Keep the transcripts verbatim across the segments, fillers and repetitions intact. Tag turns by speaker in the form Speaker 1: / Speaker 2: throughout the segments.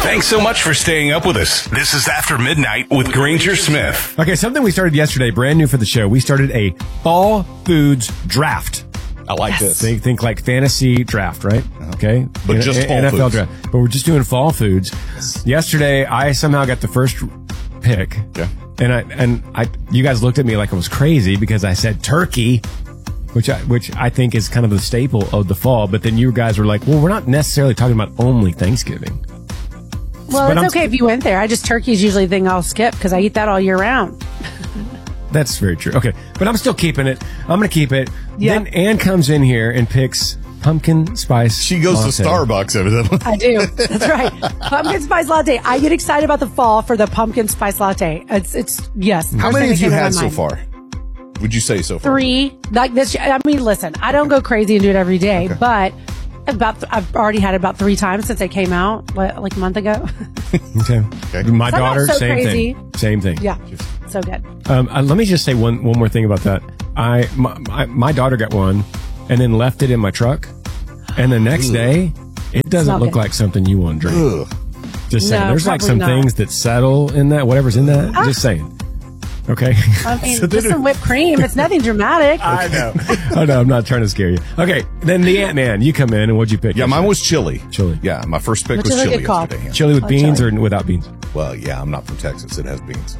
Speaker 1: Thanks so much for staying up with us. This is After Midnight with Granger Smith.
Speaker 2: Okay, something we started yesterday, brand new for the show. We started a fall foods draft.
Speaker 3: I like
Speaker 2: yes.
Speaker 3: this.
Speaker 2: Think, think like fantasy draft, right? Okay.
Speaker 3: But just fall
Speaker 2: N F L
Speaker 3: foods.
Speaker 2: draft. But we're just doing fall foods. Yes. Yesterday, I somehow got the first pick.
Speaker 3: Yeah.
Speaker 2: And I and I, you guys looked at me like I was crazy because I said turkey, which I which I think is kind of the staple of the fall. But then you guys were like, well, we're not necessarily talking about only Thanksgiving.
Speaker 4: Well,
Speaker 2: But
Speaker 4: it's
Speaker 2: I'm-
Speaker 4: okay if you went there. I just turkey is usually the thing I'll skip because I eat that all year round.
Speaker 2: That's very true. Okay. But I'm still keeping it. I'm going to keep it.
Speaker 4: Yeah.
Speaker 2: Then Ann comes in here and picks pumpkin spice.
Speaker 3: She goes
Speaker 2: latte.
Speaker 3: to Starbucks evidently.
Speaker 4: I do. That's right. Pumpkin spice latte. I get excited about the fall for the pumpkin spice latte. It's it's yes.
Speaker 3: How
Speaker 4: First
Speaker 3: many
Speaker 4: thing
Speaker 3: have
Speaker 4: that
Speaker 3: you
Speaker 4: came to
Speaker 3: had
Speaker 4: my
Speaker 3: so
Speaker 4: mind.
Speaker 3: far? Would you say so far?
Speaker 4: Three. Like this. I mean, listen. I don't go crazy and do it every day, but about I've already had it about three times since they came out, what, like a month ago.
Speaker 2: Okay.
Speaker 3: Okay.
Speaker 2: My
Speaker 4: So I'm not
Speaker 2: daughter,
Speaker 4: so
Speaker 2: same
Speaker 4: crazy.
Speaker 2: thing. Same thing.
Speaker 4: Yeah, so good.
Speaker 2: Um, uh, let me just say one one more thing about that. I my, my, my daughter got one and then left it in my truck, and the next day it doesn't
Speaker 4: Smell
Speaker 2: look
Speaker 4: good.
Speaker 2: like something you want to drink.
Speaker 3: Ugh.
Speaker 2: Just saying.
Speaker 4: No,
Speaker 2: There's like
Speaker 4: probably
Speaker 2: some
Speaker 4: not.
Speaker 2: things that settle in that, whatever's in that. Just saying. Okay.
Speaker 4: I mean,
Speaker 2: So then
Speaker 4: just some whipped cream. It's nothing dramatic.
Speaker 2: I know. Oh no, I'm not trying to scare you. Okay, then the Ant-Man. You come in and what'd you pick?
Speaker 3: Yeah, mine
Speaker 2: yesterday?
Speaker 3: was chili.
Speaker 2: Chili.
Speaker 3: Yeah, my first pick
Speaker 4: Which
Speaker 3: was
Speaker 4: is a
Speaker 3: chili
Speaker 4: good call.
Speaker 3: yesterday. Yeah.
Speaker 2: Chili with
Speaker 4: Oh,
Speaker 2: beans
Speaker 4: chili.
Speaker 2: or without beans?
Speaker 3: Well, yeah, I'm not from Texas. It has beans.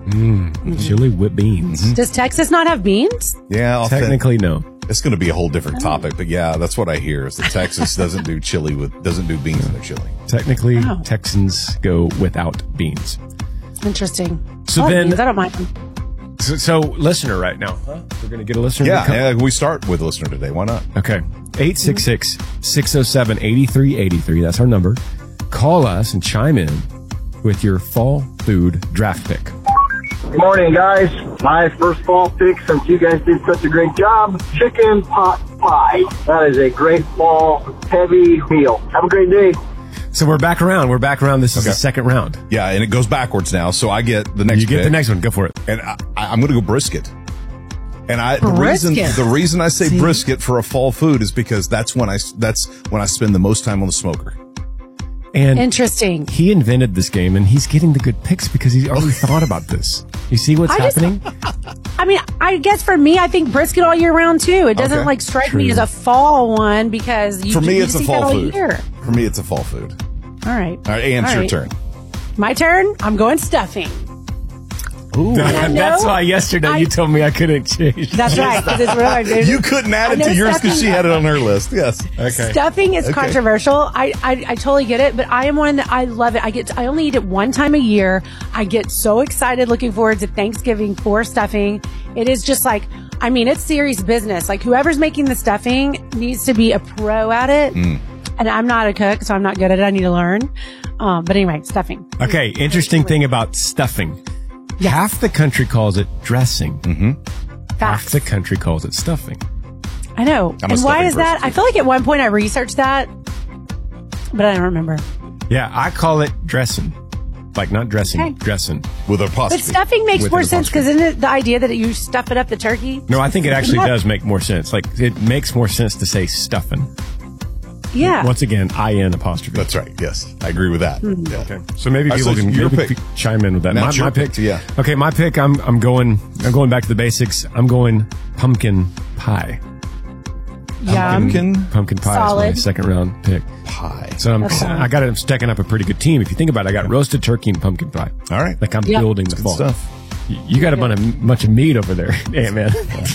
Speaker 2: Chili with beans.
Speaker 4: Does Texas not have beans?
Speaker 3: Yeah, I'll think-
Speaker 2: Technically, no.
Speaker 3: it's going to be a whole different topic, but yeah, that's what I hear is that Texas doesn't do chili with doesn't do beans in their chili.
Speaker 2: Technically,
Speaker 4: Oh.
Speaker 2: Texans go without beans.
Speaker 4: Interesting.
Speaker 2: So
Speaker 4: I like
Speaker 2: then-
Speaker 4: beans. I don't mind them.
Speaker 2: So, so listener right now, huh? We're going to get a listener. to
Speaker 3: Yeah,
Speaker 2: come-
Speaker 3: yeah, we start with a listener today. Why not?
Speaker 2: Okay. eight six six, six oh seven, eight three eight three. That's our number. Call us and chime in with your fall food draft pick.
Speaker 5: Good morning, guys. My first fall pick, since you guys did such a great job, chicken pot pie. That is a great fall heavy meal. Have a great day.
Speaker 2: So we're back around. We're back around. This is
Speaker 3: Okay.
Speaker 2: the second round.
Speaker 3: Yeah, and it goes backwards now, so I get the next
Speaker 2: You get
Speaker 3: pick,
Speaker 2: the next one. Go for it.
Speaker 3: and I, I, I'm going to go brisket. And I the reason
Speaker 4: Brisket.
Speaker 3: the reason I say brisket for a fall food is because that's when I s- that's when I spend the most time on the smoker.
Speaker 2: And
Speaker 4: Interesting.
Speaker 2: he invented this game, and he's getting the good picks because he's already thought about this. You see what's
Speaker 4: I just-
Speaker 2: happening?
Speaker 4: I mean, I guess for me, I think brisket all year round too. It doesn't
Speaker 3: Okay.
Speaker 4: like strike me
Speaker 2: True.
Speaker 4: as a fall one because you
Speaker 3: For me,
Speaker 4: you
Speaker 3: it's a
Speaker 4: see that
Speaker 3: fall
Speaker 4: all
Speaker 3: food.
Speaker 4: year.
Speaker 3: For me, it's a fall food.
Speaker 4: All right.
Speaker 3: All right, Ann, it's
Speaker 4: All
Speaker 3: your
Speaker 4: right.
Speaker 3: turn.
Speaker 4: My turn. I'm going stuffing.
Speaker 3: Ooh.
Speaker 4: I know-
Speaker 2: That's why yesterday
Speaker 4: I-
Speaker 2: you told me I couldn't change.
Speaker 4: That's right. 'cause it's really hard.
Speaker 3: You couldn't add
Speaker 4: I
Speaker 3: it
Speaker 4: know
Speaker 3: to yours because
Speaker 4: stuffing-
Speaker 3: she had it on her list. Yes.
Speaker 2: Okay.
Speaker 4: Stuffing is
Speaker 3: Okay.
Speaker 4: controversial. I, I I totally get it, but I am one that I love it. I get I only eat it one time a year. I get so excited looking forward to Thanksgiving for stuffing. It is just like I mean, it's serious business. Like whoever's making the stuffing needs to be a pro at it.
Speaker 3: Mm.
Speaker 4: And I'm not a cook, so I'm not good at it. I need to learn. Um, but anyway, stuffing.
Speaker 2: Okay, interesting thing about stuffing. Half the country calls it dressing. Mm-hmm. Half
Speaker 4: Facts.
Speaker 2: the country calls it stuffing.
Speaker 4: I know.
Speaker 3: I'm a
Speaker 4: And why
Speaker 3: stuffing
Speaker 4: is that?
Speaker 3: person,
Speaker 4: I feel like at one point I researched that, but I don't remember.
Speaker 2: Yeah, I call it dressing. Like not dressing,
Speaker 4: Okay.
Speaker 2: dressing.
Speaker 3: With
Speaker 4: But
Speaker 3: apostrophe.
Speaker 4: stuffing makes
Speaker 2: With
Speaker 4: more
Speaker 2: an
Speaker 4: sense because isn't it the idea that you stuff it up the turkey?
Speaker 2: No, I think it actually
Speaker 4: Not-
Speaker 2: does make more sense. Like it makes more sense to say stuffing.
Speaker 4: Yeah.
Speaker 2: Once again, I N apostrophe.
Speaker 3: That's right. Yes, I agree with that.
Speaker 4: Mm-hmm.
Speaker 3: Yeah.
Speaker 2: Okay. So maybe
Speaker 3: All right,
Speaker 2: people
Speaker 3: so
Speaker 2: can
Speaker 3: your
Speaker 2: maybe
Speaker 3: pick.
Speaker 2: pe- chime in with that.
Speaker 3: Now
Speaker 2: My,
Speaker 3: it's your
Speaker 2: my
Speaker 3: pick,
Speaker 2: pick.
Speaker 3: yeah.
Speaker 2: Okay, my pick. I'm I'm going I'm going back to the basics. I'm going pumpkin pie.
Speaker 4: Yum.
Speaker 3: Pumpkin
Speaker 2: Pumpkin pie is
Speaker 4: Solid.
Speaker 2: my second round pick.
Speaker 3: pie.
Speaker 2: So I'm,
Speaker 4: That's solid.
Speaker 2: I got it. I'm stacking up a pretty good team. If you think about it, I got roasted turkey and pumpkin pie.
Speaker 3: All right.
Speaker 2: Like I'm
Speaker 4: Yeah.
Speaker 2: building the
Speaker 3: Good
Speaker 2: fall.
Speaker 3: stuff.
Speaker 2: You- You got a bunch of, bunch of meat over there, hey man.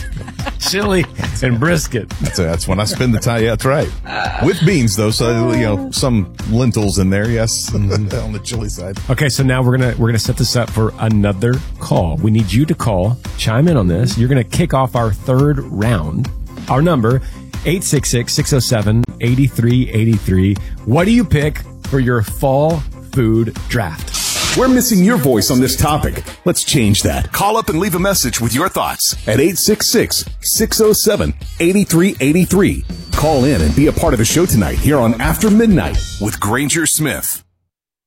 Speaker 2: Chili and brisket.
Speaker 3: That's, that's when I spend the time. Yeah, that's right. With beans, though, so you know some lentils in there. Yes,
Speaker 2: Mm-hmm.
Speaker 3: on the chili side.
Speaker 2: Okay, so now we're gonna we're gonna set this up for another call. We need you to call, chime in on this. You're gonna kick off our third round. Our number eight six six, six oh seven, eight three eight three. What do you pick for your fall food draft?
Speaker 6: We're missing your voice on this topic. Let's change that.
Speaker 1: Call up and leave a message with your thoughts.
Speaker 6: At eight six six, six oh seven, eight three eight three. Call in and be a part of the show tonight here on After Midnight.
Speaker 1: With Granger Smith.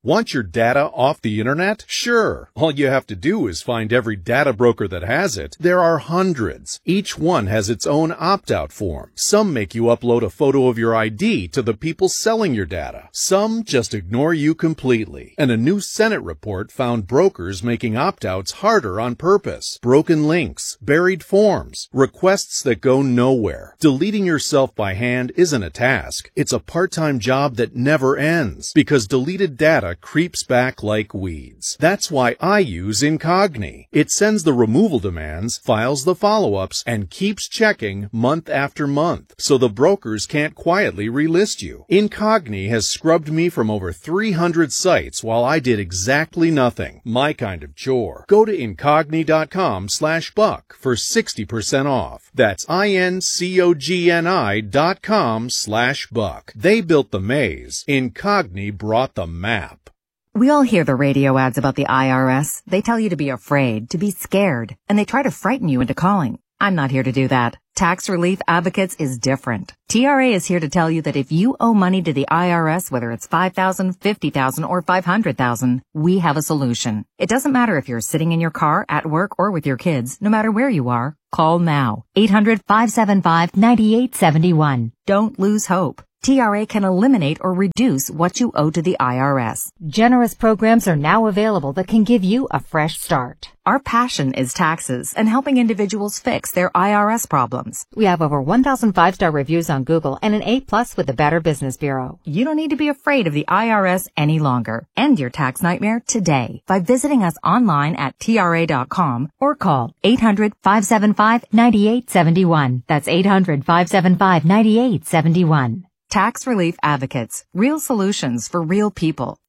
Speaker 7: Want your data off the internet? Sure. All you have to do is find every data broker that has it. There are hundreds. Each one has its own opt-out form. Some make you upload a photo of your I D to the people selling your data. Some just ignore you completely. And a new Senate report found brokers making opt-outs harder on purpose. Broken links, buried forms, requests that go nowhere. Deleting yourself by hand isn't a task. It's a part-time job that never ends because deleted data creeps back like weeds. That's why I use Incogni. It sends the removal demands, files the follow-ups, and keeps checking month after month, so the brokers can't quietly relist you. Incogni has scrubbed me from over three hundred sites while I did exactly nothing. My kind of chore. Go to Incogni.com slash buck for sixty percent off. That's I-N-C-O-G-N-I dot com slash buck. They built the maze. Incogni brought the map.
Speaker 8: We all hear the radio ads about the I R S. They tell you to be afraid, to be scared, and they try to frighten you into calling. I'm not here to do that. Tax Relief Advocates is different. T R A is here to tell you that if you owe money to the I R S, whether it's five thousand dollars, fifty thousand dollars, or five hundred thousand dollars, we have a solution. It doesn't matter if you're sitting in your car, at work, or with your kids. No matter where you are, call now. eight hundred, five seven five, nine eight seven one. Don't lose hope. T R A can eliminate or reduce what you owe to the I R S.
Speaker 9: Generous programs are now available that can give you a fresh start.
Speaker 8: Our passion is taxes and helping individuals fix their I R S problems.
Speaker 9: We have over one thousand five-star reviews on Google and an A plus with the Better Business Bureau.
Speaker 8: You don't need to be afraid of the I R S any longer. End your tax nightmare today by visiting us online at T R A dot com or call eight hundred, five seven five, nine eight seven one. That's eight hundred, five seven five, nine eight seven one. Tax Relief Advocates. Real solutions for real people.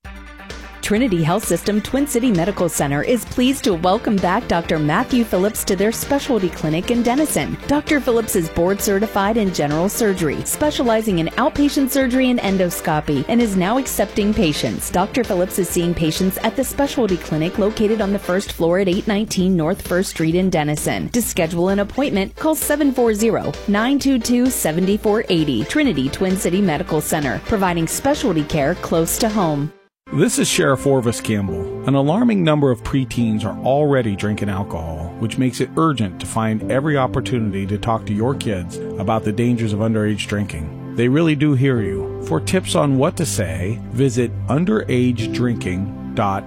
Speaker 10: Trinity Health System Twin City Medical Center is pleased to welcome back Doctor Matthew Phillips to their specialty clinic in Denison. Doctor Phillips is board certified in general surgery, specializing in outpatient surgery and endoscopy, and is now accepting patients. Doctor Phillips is seeing patients at the specialty clinic located on the first floor at eight nineteen North First Street in Denison. To schedule an appointment, call seven four zero, nine two two, seven four eight zero. Trinity Twin City Medical Center, providing specialty care close to home.
Speaker 11: This is Sheriff Orvis Campbell. An alarming number of preteens are already drinking alcohol, which makes it urgent to find every opportunity to talk to your kids about the dangers of underage drinking. They really do hear you. For tips on what to say, visit underage drinking dot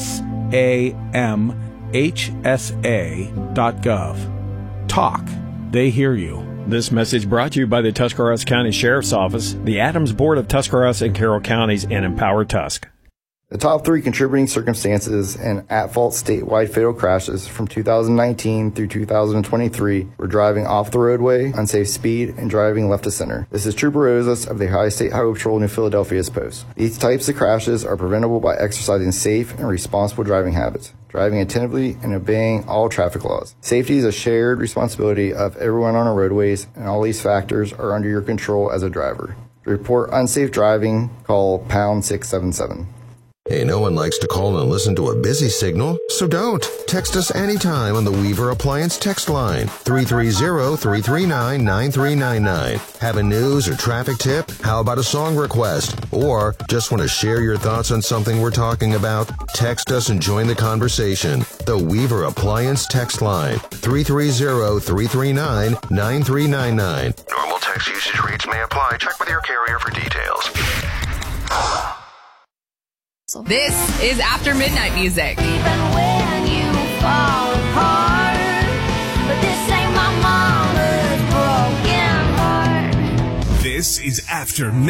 Speaker 11: samhsa dot gov. Talk. They hear you.
Speaker 2: This message brought to you by the Tuscarawas County Sheriff's Office, the Adams Board of Tuscarawas and Carroll Counties, and Empower Tusk.
Speaker 12: The top three contributing circumstances in at-fault statewide fatal crashes from two thousand nineteen through two thousand twenty-three were driving off the roadway, unsafe speed, and driving left of center. This is Trooper Rosas of the Ohio State Highway Patrol New Philadelphia's post. These types of crashes are preventable by exercising safe and responsible driving habits, driving attentively, and obeying all traffic laws. Safety is a shared responsibility of everyone on our roadways, and all these factors are under your control as a driver. To report unsafe driving, call pound six seven seven.
Speaker 13: Hey, no one likes to call and listen to a busy signal, so don't. Text us anytime on the Weaver Appliance text line, three three zero, three three nine, nine three nine nine. Have a news or traffic tip? How about a song request? Or just want to share your thoughts on something we're talking about? Text us and join the conversation. The Weaver Appliance text line, three three zero, three three nine, nine three nine nine.
Speaker 14: Normal text usage rates may apply. Check with your carrier for details.
Speaker 15: This is After Midnight Music.
Speaker 16: Even when you fall apart, but this ain't my mama's broken heart.
Speaker 1: This is After Midnight.